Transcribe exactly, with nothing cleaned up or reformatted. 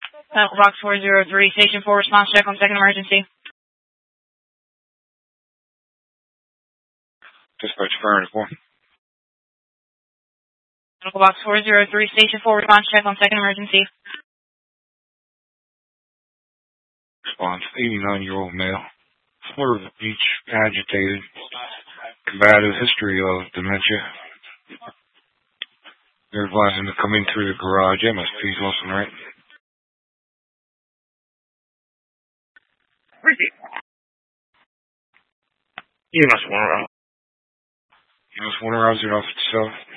Medical box four zero three, station four, response check on second emergency. Dispatch fire report. Medical box four zero three, station four, response check on second emergency. Response, eighty-nine-year-old male. Slur of speech, agitated. Combative history of dementia. They're advising to come in through the garage. M S P's Wilson, right? You must want to. You must want to rouse it off itself.